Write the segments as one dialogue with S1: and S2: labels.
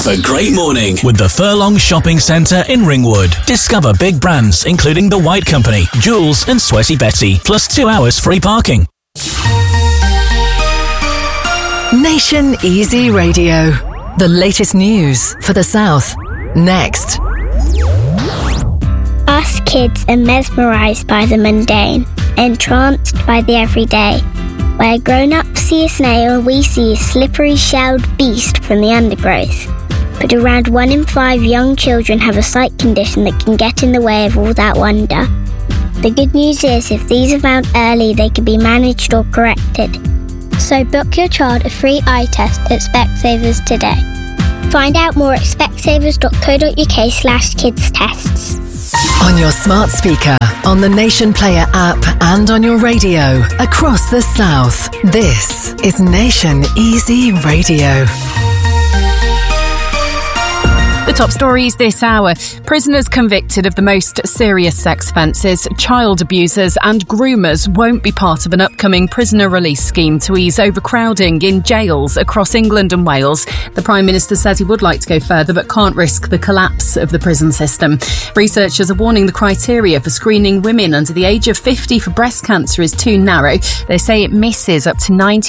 S1: Have a great morning with the Furlong Shopping Centre in Ringwood. Discover big brands including The White Company, Joules and Sweaty Betty, plus 2 hours free parking.
S2: Nation Easy Radio. The latest news for the South. Next.
S3: Us kids are mesmerised by the mundane, entranced by the everyday. Where grown-ups see a snail, we see a slippery shelled beast from the undergrowth. But around 1 in 5 young children have a sight condition that can get in the way of all that wonder. The good news is, if these are found early, they can be managed or corrected. So book your child a free eye test at Specsavers today. Find out more at specsavers.co.uk/kidstests.
S2: On your smart speaker, on the Nation Player app and on your radio across the South. This is Nation Easy Radio.
S4: The top stories this hour. Prisoners convicted of the most serious sex offences, child abusers and groomers won't be part of an upcoming prisoner release scheme to ease overcrowding in jails across England and Wales. The Prime Minister says he would like to go further but can't risk the collapse of the prison system. Researchers are warning the criteria for screening women under the age of 50 for breast cancer is too narrow. They say it misses up to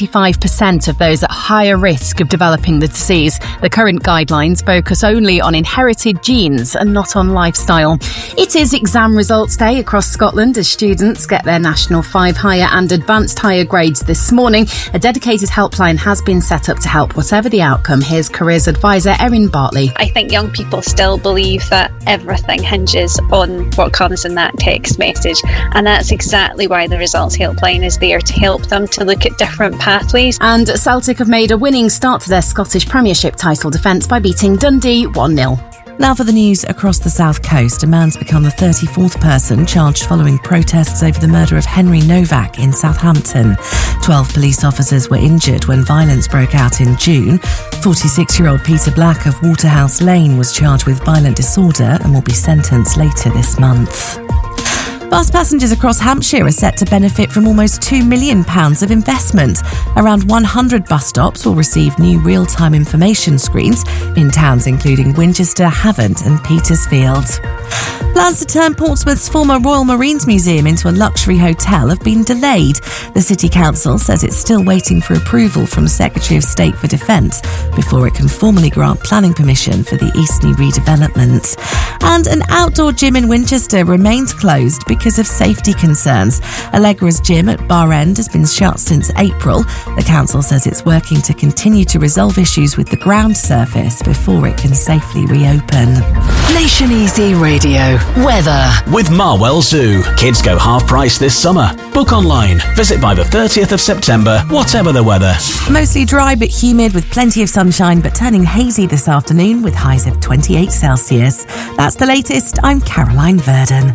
S4: 95% of those at higher risk of developing the disease. The current guidelines focus only on inherited genes and not on lifestyle. It is exam results day across Scotland as students get their National 5 higher and advanced higher grades this morning. A dedicated helpline has been set up to help whatever the outcome. Here's careers advisor Erin Bartley.
S5: I think young people still believe that everything hinges on what comes in that text message, and that's exactly why the results helpline is there, to help them to look at different pathways.
S4: And Celtic have made a winning start to their Scottish Premiership title defence by beating Dundee 1-0.
S6: Now for the news across the South Coast. A man's become the 34th person charged following protests over the murder of Henry Novak in Southampton. 12 police officers were injured when violence broke out in June. 46-year-old Peter Black of Waterhouse Lane was charged with violent disorder and will be sentenced later this month. Bus passengers across Hampshire are set to benefit from almost £2 million of investment. Around 100 bus stops will receive new real-time information screens in towns including Winchester, Havant and Petersfield. Plans to turn Portsmouth's former Royal Marines Museum into a luxury hotel have been delayed. The City Council says it's still waiting for approval from Secretary of State for Defence before it can formally grant planning permission for the Eastney redevelopment. And an outdoor gym in Winchester remains closed because of safety concerns. Allegra's gym at Bar End has been shut since April. The council says it's working to continue to resolve issues with the ground surface before it can safely reopen.
S2: Nation Easy Radio. Weather.
S1: With Marwell Zoo. Kids go half price this summer. Book online. Visit by the 30th of September, whatever the weather.
S6: Mostly dry but humid with plenty of sunshine, but turning hazy this afternoon with highs of 28 Celsius. That's the latest. I'm Caroline Verdon.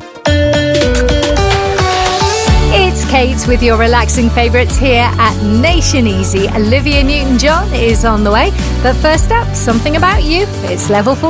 S7: It's Kate with your relaxing favourites here at Nation Easy. Olivia Newton-John is on the way. But first up, something about you. It's level 4.